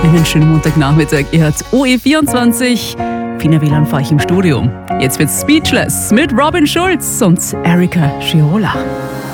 Einen schönen Montagnachmittag. Ihr hört OE24. Pina WLAN fahre ich im Studio. Jetzt wird's Speechless mit Robin Schulz und Erika Schiola.